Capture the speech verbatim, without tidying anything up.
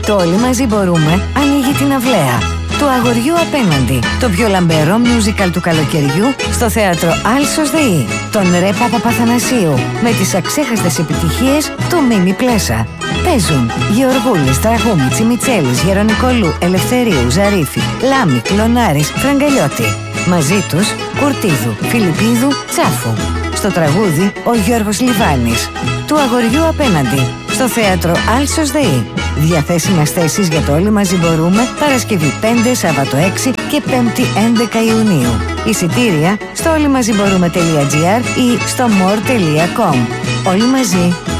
Το Όλοι Μαζί Μπορούμε ανοίγει την αυλαία του Αγοριού Απέναντι, το πιο λαμπερό musical του καλοκαιριού στο θέατρο Άλσος ΔΕΗ, τον Ρε Παπαπαθανασίου, με τις αξέχαστες επιτυχίες του Μίμη Πλέσα. Παίζουν Γεωργούλης, Τραγούμη, Μιτσέλης, Γερονικολού, Ελευθερίου, Ζαρίφη, Λάμη, Κλωνάρης, Φραγκαλιώτη. Μαζί τους Κουρτίδου, Φιλιππίδου, Τσάφου. Στο τραγούδι ο Γιώργος Λιβάνης. Του Αγοριού Απέναντι, στο θέατρο Άλσος ΔΕΗ. Διαθέσιμες θέσεις για το Όλοι Μαζί Μπορούμε Παρασκευή πέντε, Σάββατο έξι και Πέμπτη έντεκα Ιουνίου. Εισιτήρια στο όλοιμαζιμπορούμε τελεία τζι άρ ή στο more τελεία com. Όλοι μαζί